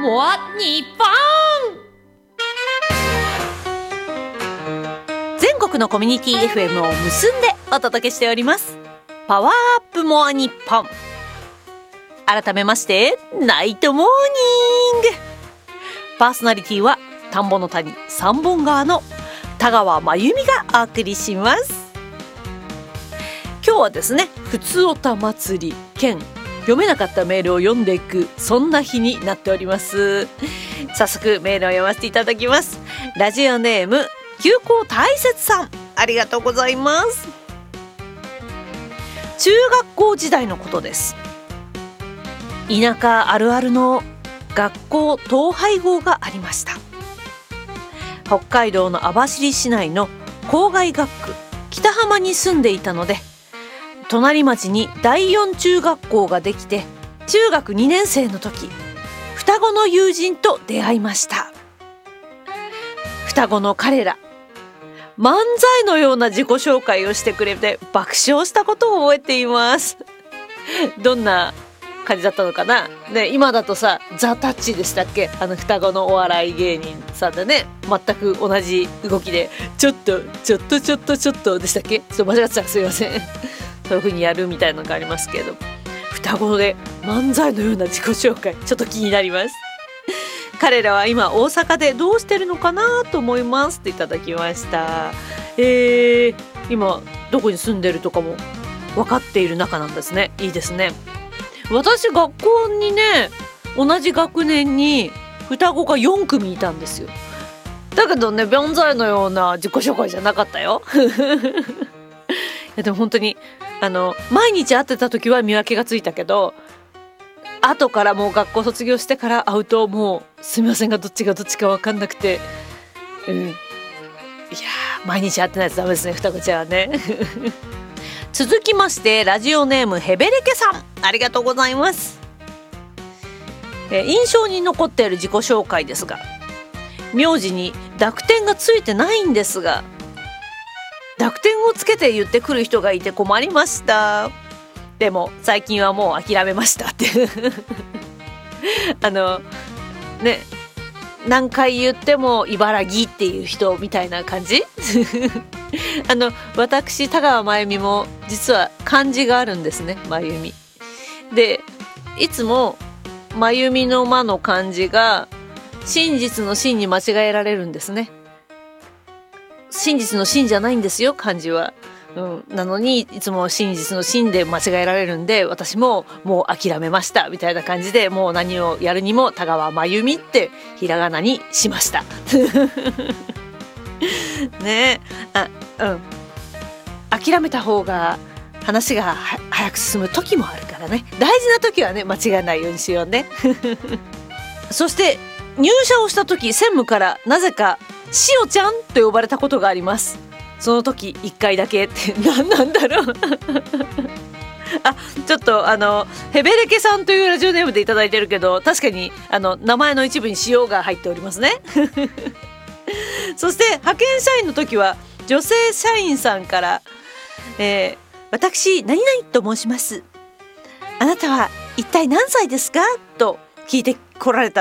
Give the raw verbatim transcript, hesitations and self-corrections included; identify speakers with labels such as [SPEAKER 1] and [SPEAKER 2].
[SPEAKER 1] モアニッポン。全国のコミュニティ エフエム を結んでお届けしておりますパワーアップモアニッポン。改めましてナイトモーニング。パーソナリティは田んぼの谷三本川の田川真由美がお送りします。今日はですね、ふつおた祭り兼読めなかったメールを読んでいく、そんな日になっております。早速メールを読ませていただきます。ラジオネーム休校大切さん、ありがとうございます。中学校時代のことです。田舎あるあるの学校統廃合がありました。北海道の網走市内の郊外学区北浜に住んでいたので、隣町にだいよん中学校ができて、中学にねん生の時、双子の友人と出会いました。双子の彼ら、漫才のような自己紹介をしてくれて爆笑したことを覚えています。どんな感じだったのかな、ね、今だとさザ・タッチでしたっけ、あの双子のお笑い芸人さんでね、全く同じ動きでちょっとちょっとちょっとちょっとでしたっけ、ちょっと間違ってたらすいません。そういう風にやるみたいなのがありますけれど、双子で漫才のような自己紹介、ちょっと気になります。彼らは今大阪でどうしてるのかなと思いますっていただきました。えー、今どこに住んでるとかも分かっている仲なんですね。いいですね。私学校にね、同じ学年に双子がよん組いたんですよ。だけどね、漫才のような自己紹介じゃなかったよ。いやでも本当にあの毎日会ってた時は見分けがついたけど、後からもう学校卒業してから会うともうすみませんがどっちがどっちか分かんなくて、うん、いや毎日会ってないとダメですね、双子ちゃんはね。続きましてラジオネームヘベレケさん、ありがとうございます。え印象に残っている自己紹介ですが、名字に濁点がついてないんですが、濁点をつけて言ってくる人がいて困りました。でも最近はもう諦めましたってあのね、何回言っても茨城っていう人みたいな感じあの私田川真由美も実は漢字があるんですね、真由美で、いつも真由美の間の漢字が真実の真に間違えられるんですね。真実の真じゃないんですよ、漢字は、うん、なのにいつも真実の真で間違えられるんで、私ももう諦めましたみたいな感じで、もう何をやるにも田川真由美ってひらがなにしましたねえ、あ、うん、諦めた方が話が早く進む時もあるからね、大事な時はね間違えないようにしようねそして入社をした時、専務からなぜかしおちゃんと呼ばれたことがあります。その時一回だけって何なんだろうあ、ちょっとあのヘベレケさんというラジオネームでいただいてるけど、確かにあの名前の一部に塩が入っておりますねそして派遣社員の時は女性社員さんから、えー、私何々と申します、あなたは一体何歳ですかと聞いてこられた